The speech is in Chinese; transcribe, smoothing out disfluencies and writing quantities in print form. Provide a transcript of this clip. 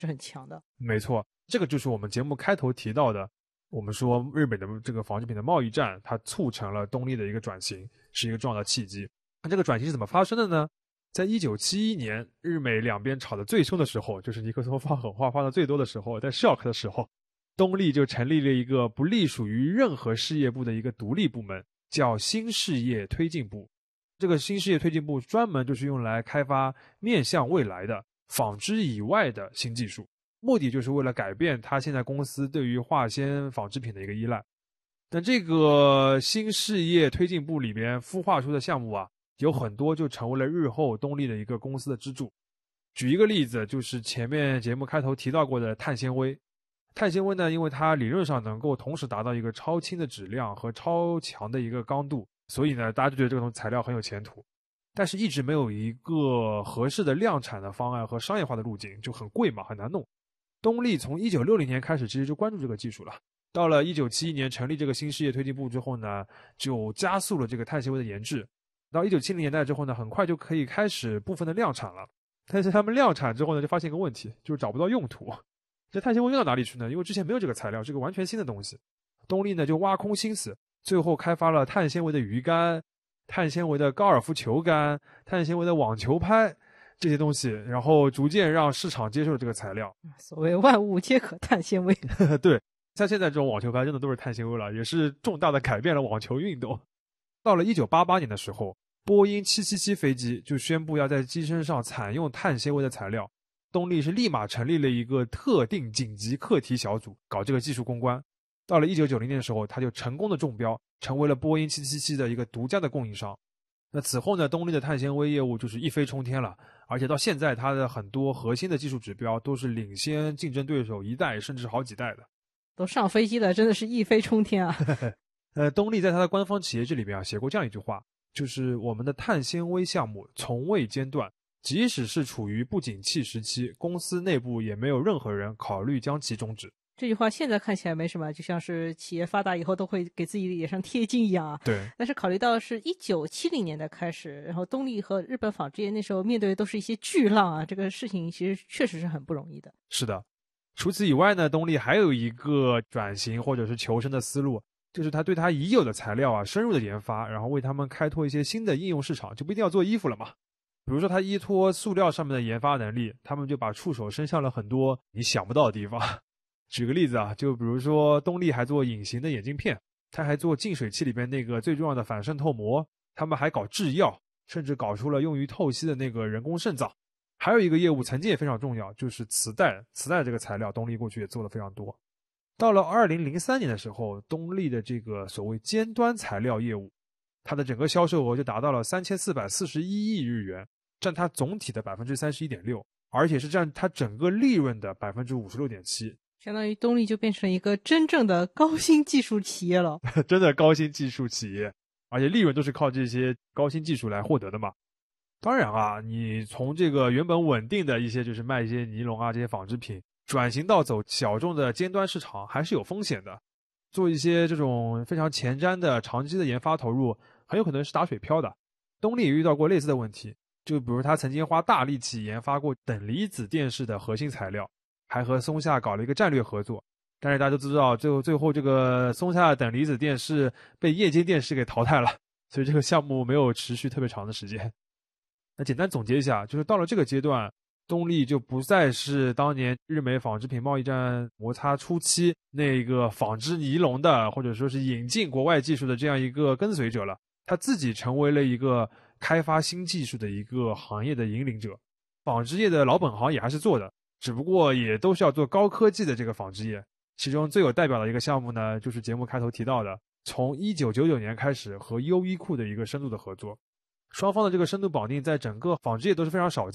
是很强的。 没错，这个就是我们节目开头提到的，我们说日本的这个纺织品的贸易战，它促成了东丽的一个转型，是一个重要的契机。那这个转型是怎么发生的呢？在1971年，日美两边吵得最凶的时候，就是尼克松发狠话发的最多的时候，在 shock 的时候，东丽就成立了一个不隶属于任何事业部的一个独立部门，叫新事业推进部。这个新事业推进部专门就是用来开发面向未来的纺织以外的新技术，目的就是为了改变他现在公司对于化纤纺织品的一个依赖。那这个新事业推进部里面孵化出的项目啊，有很多就成为了日后东丽的一个公司的支柱。举一个例子，就是前面节目开头提到过的碳纤维。碳纤维呢，因为它理论上能够同时达到一个超轻的质量和超强的一个刚度，所以呢，大家就觉得这种材料很有前途。但是一直没有一个合适的量产的方案和商业化的路径，就很贵嘛，很难弄。东丽从1960年开始其实就关注这个技术了。到了1971年成立这个新事业推进部之后呢，就加速了这个碳纤维的研制。到1970年代之后呢，很快就可以开始部分的量产了。但是他们量产之后呢，就发现一个问题，就是找不到用途。这碳纤维用到哪里去呢？因为之前没有这个材料，是个完全新的东西。东丽呢就挖空心思，最后开发了碳纤维的鱼竿、碳纤维的高尔夫球杆、碳纤维的网球拍这些东西，然后逐渐让市场接受了这个材料。 所谓万物皆可碳纤维。 对，像现在这种网球拍真的都是碳纤维了，也是重大的改变了网球运动。到了1988年的时候，波音777飞机就宣布要在机身上采用碳纤维的材料，东丽是立马成立了一个特定紧急课题小组，搞这个技术攻关。到了1990年的时候，他就成功的中标，成为了波音777的一个独家的供应商。那此后呢，东丽的碳纤维业务就是一飞冲天了，而且到现在它的很多核心的技术指标都是领先竞争对手一代甚至好几代的。 都上飞机了，真的是一飞冲天啊！ 东丽在它的官方企业志里面写过这样一句话，就是我们的碳纤维项目从未间断，即使是处于不景气时期，公司内部也没有任何人考虑将其终止。 这句话现在看起来没什么，就像是企业发达以后都会给自己脸上贴金一样啊。 对。 但是考虑到是1970年代开始，然后东丽和日本纺织业那时候面对的都是一些巨浪啊，这个事情其实确实是很不容易的。 是的。除此以外呢，东丽还有一个转型或者是求生的思路，就是他对他已有的材料啊深入的研发，然后为他们开拓一些新的应用市场，就不一定要做衣服了嘛。比如说他依托塑料上面的研发能力，他们就把触手伸向了很多你想不到的地方。举个例子啊，就比如说东丽还做隐形的眼镜片，他还做净水器里边那个最重要的反渗透膜，他们还搞制药，甚至搞出了用于透析的那个人工肾脏。还有一个业务曾经也非常重要，就是磁带这个材料，东丽过去也做了非常多。到了2003年的时候，东丽的这个所谓尖端材料业务，它的整个销售额就达到了3441亿日元，占它总体的 31.6%， 而且是占它整个利润的 56.7%。 相当于东丽就变成了一个真正的高新技术企业了。 真的高新技术企业，而且利润都是靠这些高新技术来获得的嘛。当然啊，你从这个原本稳定的一些就是卖一些尼龙啊这些纺织品，转型到走小众的尖端市场还是有风险的。做一些这种非常前瞻的长期的研发投入，很有可能是打水漂的。东丽也遇到过类似的问题，就比如他曾经花大力气研发过等离子电视的核心材料，还和松下搞了一个战略合作。但是大家都知道，最后这个松下等离子电视被液晶电视给淘汰了，所以这个项目没有持续特别长的时间。那简单总结一下，就是到了这个阶段，东丽就不再是当年日美纺织品贸易战摩擦初期那个纺织尼龙的，或者说是引进国外技术的这样一个跟随者了，他自己成为了一个开发新技术的一个行业的引领者。纺织业的老本行也还是做的，只不过也都是要做高科技的这个纺织业。其中最有代表的一个项目呢，就是节目开头提到的，从1999年开始和优衣库的一个深度的合作。双方的这个深度绑定在整个纺织业都是非常少见。